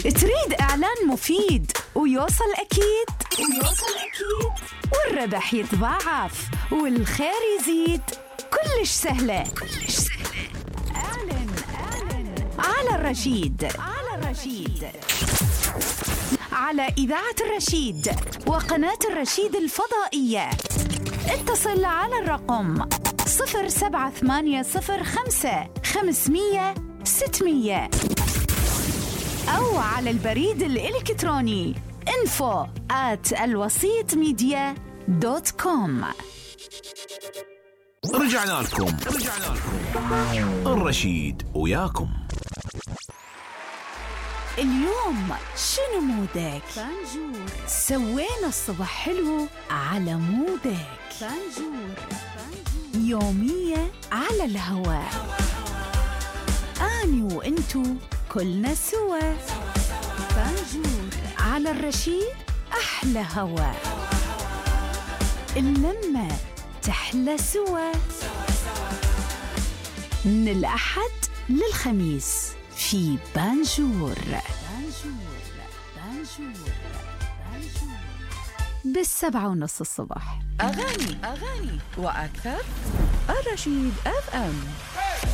تريد إعلان مفيد ويوصل أكيد والربح يتضاعف والخير يزيد. كلش سهلة. أعلن على الرشيد على إذاعة الرشيد وقناة الرشيد الفضائية. اتصل على الرقم 07805 500 600 أو على البريد الإلكتروني info@alwasitmedia.com. رجعنا لكم الرشيد وياكم. اليوم شنو مودك؟ بانجور. سوينا الصبح حلو على مودك. بانجور. يومية على الهواء. أني وإنتو كلنا سوا. بانجور على الرشيد. أحلى هواء. اللمة تحلى سوا. من الأحد للخميس في بانجور. ب7:30 الصبح. أغاني وأكثر. الرشيد FM.